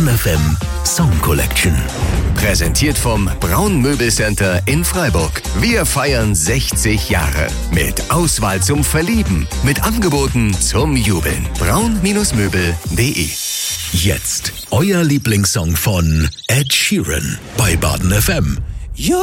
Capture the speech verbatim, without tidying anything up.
Baden F M Song Collection. Präsentiert vom Braun Möbelcenter in Freiburg. Wir feiern sechzig Jahre. Mit Auswahl zum Verlieben. Mit Angeboten zum Jubeln. braun Möbel punkt de. Jetzt euer Lieblingssong von Ed Sheeran bei Baden F M.